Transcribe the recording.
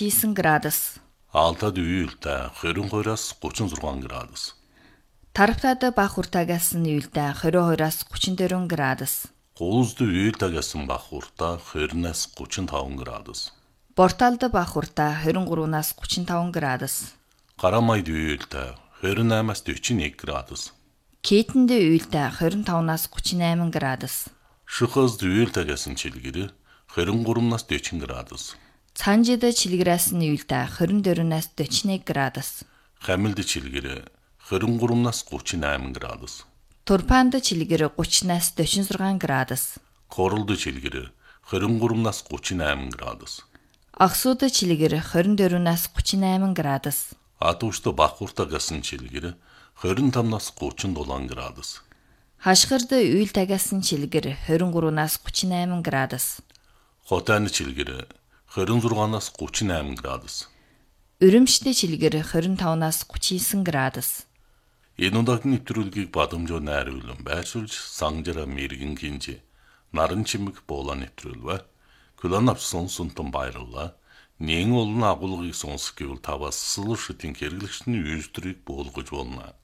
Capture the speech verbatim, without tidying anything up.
гучин девять градус. Алтад үйэлтэй двадцать двоёроос тридцать шесть градус. Тарптад бага хуртаагаас нь үйэлтэй двадцать двоёроос тридцать четыре градус. Гулзд үйэлтэйгээс нь бага хуртаа двадцать-аас тридцать пять градус. Борталд бага хуртаа двадцать три-аас тридцать пять градус. Гарамайд үйэлтэй двадцать восемь-аас сорок один градус. Кейтэнд үйэлтэй двадцать пять-аас тридцать восемь градус. Шухазд үйэлтэйгээс нь чилгэр двадцать три-аас сорок градус. Цанжид чилгэрээс нь үйэлтэй двадцать четыре-аас сорок один градус. Хамилд чилгэр двадцать три-аас тридцать восемь градус. Турпанд чилгэр тридцать-аас сорок шесть градус. Королд чилгэр двадцать три-аас тридцать восемь градус. Агсууд чилгэр двадцать четыре-аас тридцать восемь градус. Атуушд бахуртагаас нь чилгэр двадцать пять-аас тридцать семь градус. Хашгирд үйэлтэйгээс нь чилгэр двадцать три-аас тридцать восемь градус. Хотайн чилгэр двадцать шесть-аас тридцать восемь градус. Өрөмшд чилгэр двадцать пять-аас тридцать девять градус. Энэ удаагийн нэвтрүүлгийг бадамжоо найруулан байршуулж Сангжара мэрэгэн гинж наран чимэг буулаа нэвтрүүлвэ. Күлэн авсан сунтан баярлалаа. Нэн олон агуулгыг сонсох гэвэл таваас сэлшитийн хэрэглэгчний үйлдвэрийг буулгаж болно.